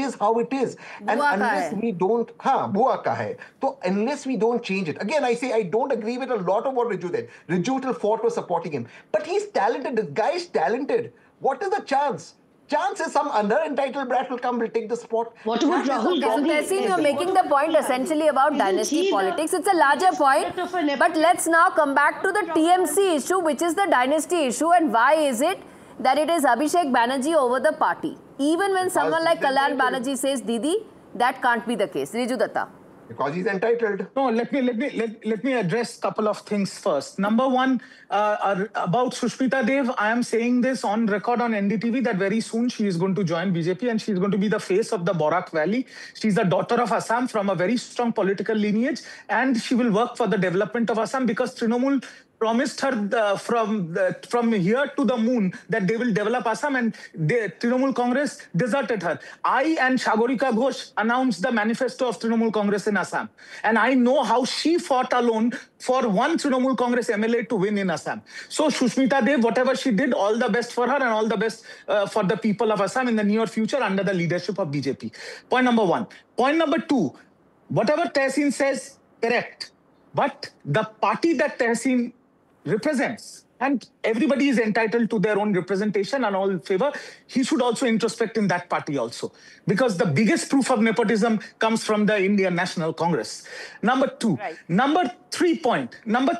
is how it is. And unless we don't, bua ka hai. So unless we don't change it, again I say I don't agree with a lot of what Riju did. Riju till fought was supporting him, but he's talented. This guy is talented. What is the chance? Chances some other entitled brat will come, will take the spot. What about Rahul Gandhi? Tehseen, you're making the point essentially about dynasty politics. It's a larger point. But let's now come back to the TMC issue, which is the dynasty issue. And why is it that it is Abhishek Banerjee over the party? Even when someone like Kalyan Banerjee says Didi, that can't be the case. Riju Datta. Because he's entitled. No, let me address a couple of things first. Number one, about Sushmita Dev, I am saying this on record on NDTV that very soon she is going to join BJP and she is going to be the face of the Borak Valley. She's the daughter of Assam from a very strong political lineage, and she will work for the development of Assam because Trinamool promised her from here to the moon that they will develop Assam, and Trinamool Congress deserted her. I and Sagarika Ghosh announced the manifesto of Trinamool Congress in Assam, and I know how she fought alone for one Trinamool Congress MLA to win in Assam. So Sushmita Dev, whatever she did, all the best for her and all the best for the people of Assam in the near future under the leadership of BJP. Point number one. Point number two, whatever Tehseen says, correct. But the party that Tehseen represents, and everybody is entitled to their own representation and all in favor, he should also introspect in that party also. Because the biggest proof of nepotism comes from the Indian National Congress. Number two. Right. Number three point.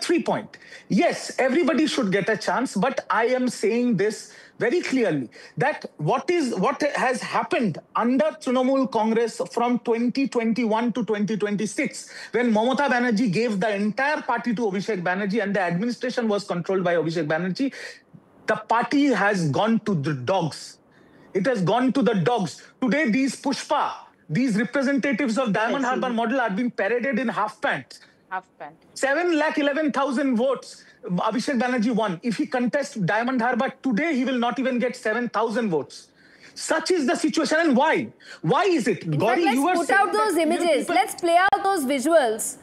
Yes, everybody should get a chance, but I am saying this very clearly, that what has happened under Trinamool Congress from 2021 to 2026, when Mamata Banerjee gave the entire party to Abhishek Banerjee and the administration was controlled by Abhishek Banerjee, the party has gone to the dogs. It has gone to the dogs. Today, these Pushpa, these representatives of Diamond Harbour model are being paraded in half pants. 7,11,000 votes. Abhishek Banerjee won. If he contests Diamond Harbour today, he will not even get 7,000 votes. Such is the situation. And why? Why is it? In fact, let's put out those images. Let's play out those visuals.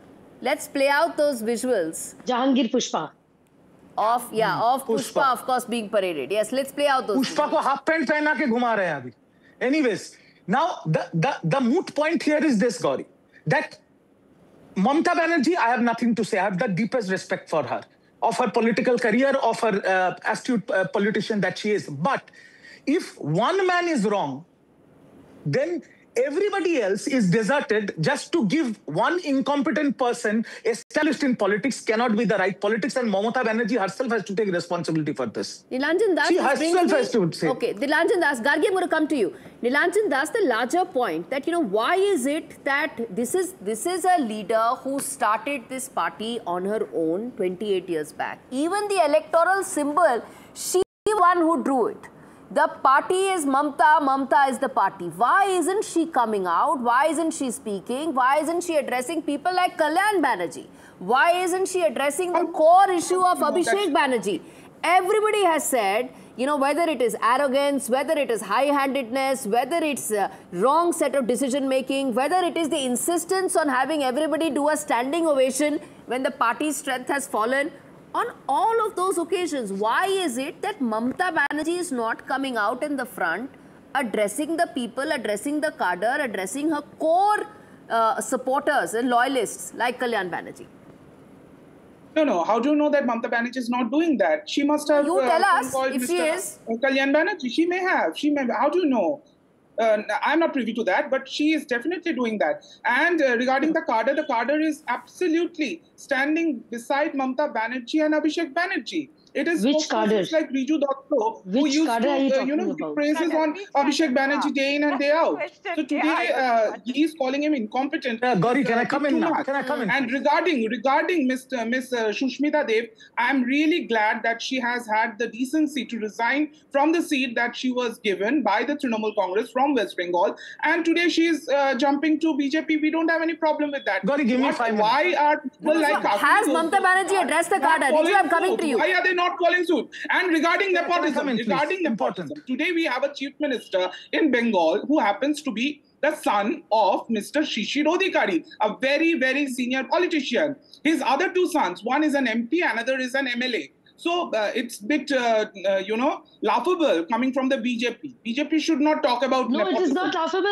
Jahangir Pushpa. Of Pushpa, of course, being paraded. Yes, let's play out those Pushpa ko half pant pehna ke ghuma rahe hain abhi. Anyways, now the moot point here is this, Gauri, that Mamata Banerjee, I have nothing to say. I have the deepest respect for her, of her political career, of her astute politician that she is. But if one man is wrong, then everybody else is deserted just to give one incompetent person established in politics cannot be the right politics, and Mamata Banerjee herself has to take responsibility for this. Nilanjan Das, she herself has to say. Okay, Nilanjan Das, Gargi, I'm going to come to you. Nilanjan Das, the larger point that, why is it that this is a leader who started this party on her own 28 years back. Even the electoral symbol, she is the one who drew it. The party is Mamata, Mamata is the party. Why isn't she coming out? Why isn't she speaking? Why isn't she addressing people like Kalyan Banerjee? Why isn't she addressing the core issue of Abhishek Banerjee? Everybody has said, whether it is arrogance, whether it is high-handedness, whether it's a wrong set of decision-making, whether it is the insistence on having everybody do a standing ovation when the party's strength has fallen. On all of those occasions, why is it that Mamata Banerjee is not coming out in the front, addressing the people, addressing the cadre, addressing her core supporters and loyalists like Kalyan Banerjee? No. How do you know that Mamata Banerjee is not doing that? She must have. You tell us if she is. Kalyan Banerjee, she may have. How do you know? I'm not privy to that, but she is definitely doing that. And regarding the cadre is absolutely standing beside Mamata Banerjee and Abhishek Banerjee. It is which cadre? Like Riju Datta, who used to, give praises on Abhishek Banerjee day in and day out. So today, he is calling him incompetent. Gauri, can I come in now? Can I come in? And regarding Miss Sushmita Dev, I am really glad that she has had the decency to resign from the seat that she was given by the Trinamool Congress from West Bengal. And today she is jumping to BJP. We don't have any problem with that. Gauri, give me 5 minutes. Why are people like has Mamata Banerjee addressed the cadre? Riju, I'm coming to you. Why are they not calling suit? And regarding nepotism, today we have a chief minister in Bengal who happens to be the son of Mr. Shishir Adhikari, a very, very senior politician. His other two sons, one is an MP, another is an MLA. So it's a bit, laughable coming from the BJP. BJP should not talk about nepotism. No, it is not laughable.